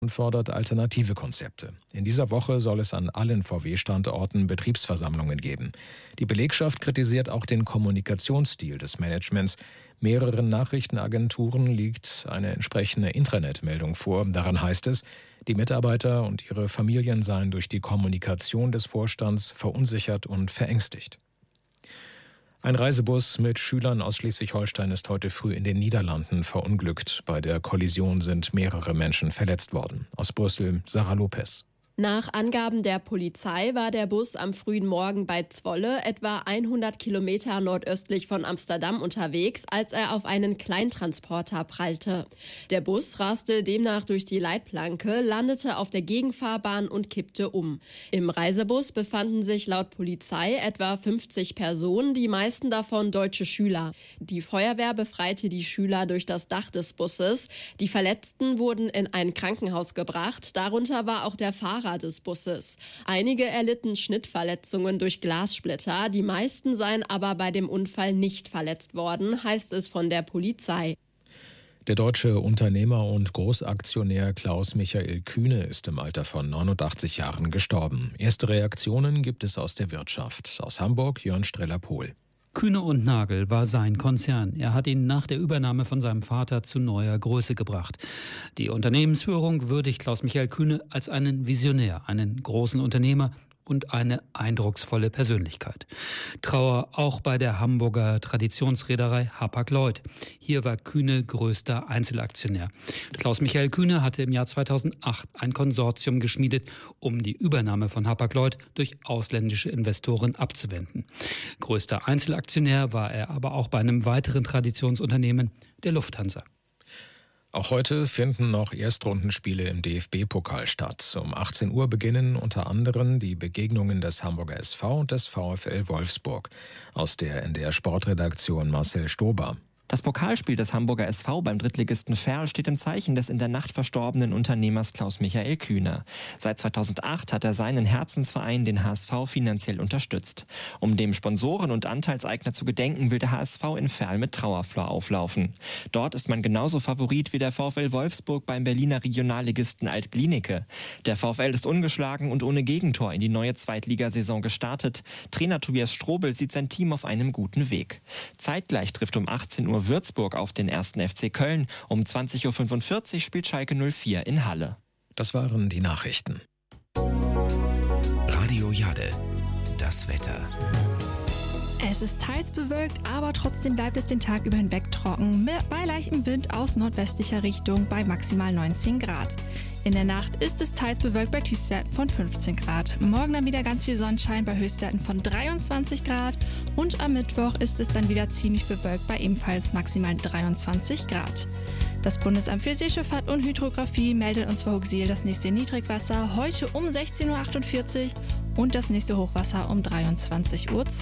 und fordert alternative Konzepte. In dieser Woche soll es an allen VW-Standorten Betriebsversammlungen geben. Die Belegschaft kritisiert auch den Kommunikationsstil des Managements. Mehreren Nachrichtenagenturen liegt eine entsprechende Intranet-Meldung vor. Daran heißt es, die Mitarbeiter und ihre Familien seien durch die Kommunikation des Vorstands verunsichert und verängstigt. Ein Reisebus mit Schülern aus Schleswig-Holstein ist heute früh in den Niederlanden verunglückt. Bei der Kollision sind mehrere Menschen verletzt worden. Aus Brüssel, Sarah Lopez. Nach Angaben der Polizei war der Bus am frühen Morgen bei Zwolle, etwa 100 Kilometer nordöstlich von Amsterdam unterwegs, als er auf einen Kleintransporter prallte. Der Bus raste demnach durch die Leitplanke, landete auf der Gegenfahrbahn und kippte um. Im Reisebus befanden sich laut Polizei etwa 50 Personen, die meisten davon deutsche Schüler. Die Feuerwehr befreite die Schüler durch das Dach des Busses. Die Verletzten wurden in ein Krankenhaus gebracht, darunter war auch der Fahrer des Busses. Einige erlitten Schnittverletzungen durch Glassplitter, die meisten seien aber bei dem Unfall nicht verletzt worden, heißt es von der Polizei. Der deutsche Unternehmer und Großaktionär Klaus Michael Kühne ist im Alter von 89 Jahren gestorben. Erste Reaktionen gibt es aus der Wirtschaft. Aus Hamburg Jörn Streller-Pohl. Kühne und Nagel war sein Konzern. Er hat ihn nach der Übernahme von seinem Vater zu neuer Größe gebracht. Die Unternehmensführung würdigt Klaus-Michael Kühne als einen Visionär, einen großen Unternehmer und eine eindrucksvolle Persönlichkeit. Trauer auch bei der Hamburger Traditionsreederei Hapag-Lloyd. Hier war Kühne größter Einzelaktionär. Klaus-Michael Kühne hatte im Jahr 2008 ein Konsortium geschmiedet, um die Übernahme von Hapag-Lloyd durch ausländische Investoren abzuwenden. Größter Einzelaktionär war er aber auch bei einem weiteren Traditionsunternehmen, der Lufthansa. Auch heute finden noch Erstrundenspiele im DFB-Pokal statt. Um 18 Uhr beginnen unter anderem die Begegnungen des Hamburger SV und des VfL Wolfsburg. Aus der NDR-Sportredaktion Marcel Stober. Das Pokalspiel des Hamburger SV beim Drittligisten Verl steht im Zeichen des in der Nacht verstorbenen Unternehmers Klaus-Michael Kühne. Seit 2008 hat er seinen Herzensverein, den HSV, finanziell unterstützt. Um dem Sponsoren und Anteilseigner zu gedenken, will der HSV in Verl mit Trauerflor auflaufen. Dort ist man genauso Favorit wie der VfL Wolfsburg beim Berliner Regionalligisten Alt-Glienicke. Der VfL ist ungeschlagen und ohne Gegentor in die neue Zweitligasaison gestartet. Trainer Tobias Strobel sieht sein Team auf einem guten Weg. Zeitgleich trifft um 18 Uhr Würzburg auf den 1. FC Köln. Um 20.45 Uhr spielt Schalke 04 in Halle. Das waren die Nachrichten. Radio Jade, das Wetter. Es ist teils bewölkt, aber trotzdem bleibt es den Tag über hinweg trocken, bei leichtem Wind aus nordwestlicher Richtung bei maximal 19 Grad. In der Nacht ist es teils bewölkt bei Tiefstwerten von 15 Grad. Morgen dann wieder ganz viel Sonnenschein bei Höchstwerten von 23 Grad und am Mittwoch ist es dann wieder ziemlich bewölkt bei ebenfalls maximal 23 Grad. Das Bundesamt für Seeschifffahrt und Hydrographie meldet uns vor Hooxil das nächste Niedrigwasser heute um 16.48 Uhr und das nächste Hochwasser um 23.02 Uhr.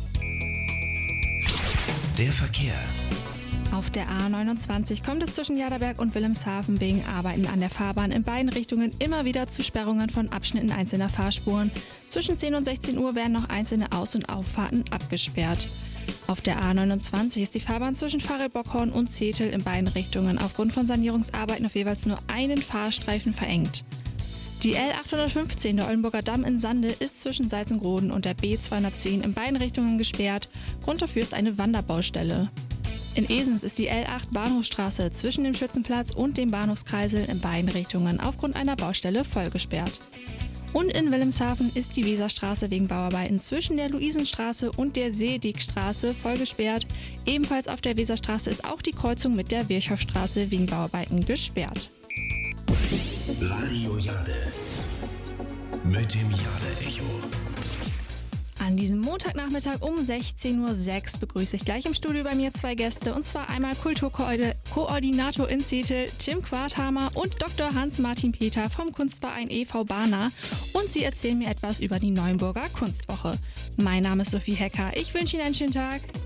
Der Verkehr. Auf der A29 kommt es zwischen Jaderberg und Wilhelmshaven wegen Arbeiten an der Fahrbahn in beiden Richtungen immer wieder zu Sperrungen von Abschnitten einzelner Fahrspuren. Zwischen 10 und 16 Uhr werden noch einzelne Aus- und Auffahrten abgesperrt. Auf der A29 ist die Fahrbahn zwischen Farel-Bockhorn und Zetel in beiden Richtungen aufgrund von Sanierungsarbeiten auf jeweils nur einen Fahrstreifen verengt. Die L815, der Oldenburger Damm in Sande, ist zwischen Salzengroden und der B210 in beiden Richtungen gesperrt. Grund dafür ist eine Wanderbaustelle. In Esens ist die L8 Bahnhofstraße zwischen dem Schützenplatz und dem Bahnhofskreisel in beiden Richtungen aufgrund einer Baustelle vollgesperrt. Und in Wilhelmshaven ist die Weserstraße wegen Bauarbeiten zwischen der Luisenstraße und der Seedigstraße vollgesperrt. Ebenfalls auf der Weserstraße ist auch die Kreuzung mit der Virchowstraße wegen Bauarbeiten gesperrt. Radio Jade mit dem Jade-Echo. An diesem Montagnachmittag um 16.06 Uhr begrüße ich gleich im Studio bei mir zwei Gäste, und zwar einmal Kulturkoordinator in Zetel Tim Quarthamer und Dr. Hans-Martin Peter vom Kunstverein e.V. Barna, und sie erzählen mir etwas über die Neuenburger Kunstwoche. Mein Name ist Sophie Hecker, ich wünsche Ihnen einen schönen Tag.